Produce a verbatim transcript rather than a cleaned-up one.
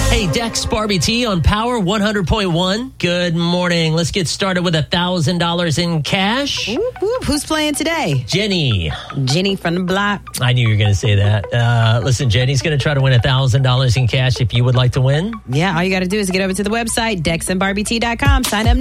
Hey, Dex Barbie T on Power one hundred point one. Good morning. Let's get started with one thousand dollars in cash. Whoop, whoop. Who's playing today? Jenny. Jenny from the block. I knew you were going to say that. Uh, listen, Jenny's going to try to win one thousand dollars in cash if you would like to win. Yeah, all you got to do is get over to the website, dex and barbie t dot com. Sign up now.